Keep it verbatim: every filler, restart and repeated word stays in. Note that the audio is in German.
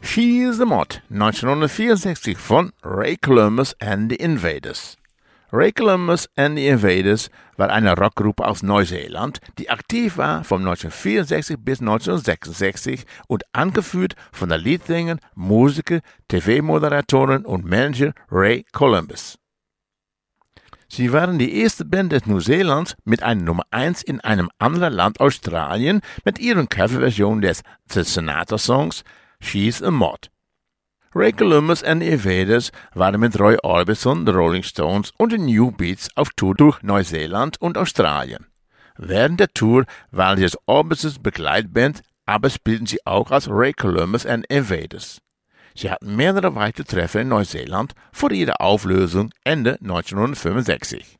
She's the Mod, neunzehnhundertvierundsechzig von Ray Columbus and the Invaders. Ray Columbus and the Invaders war eine Rockgruppe aus Neuseeland, die aktiv war von neunzehnhundertvierundsechzig bis neunzehnhundertsechsundsechzig und angeführt von der Leadsänger, Musiker, T V-Moderatorin und Manager Ray Columbus. Sie waren die erste Band des Neuseelands mit einer Nummer eins in einem anderen Land, Australien, mit ihren Coverversion des The Sinatra-Songs She's a Mod. Ray Columbus and the Invaders waren mit Roy Orbison, The Rolling Stones und den New Beats auf Tour durch Neuseeland und Australien. Während der Tour waren sie als Orbisons Begleitband, aber spielten sie auch als Ray Columbus and Invaders. Sie hatten mehrere weitere Treffer in Neuseeland vor ihrer Auflösung Ende neunzehnhundertfünfundsechzig.